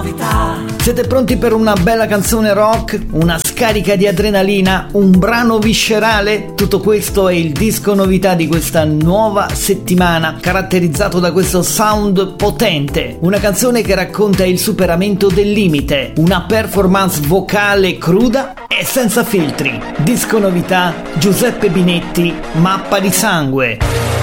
Siete pronti per una bella canzone rock? Una scarica di adrenalina? Un brano viscerale? Tutto questo è il disco novità di questa nuova settimana, caratterizzato da questo sound potente. Una canzone che racconta il superamento del limite, una performance vocale cruda e senza filtri. Disco novità, Giuseppe Binetti, Mappa di sangue.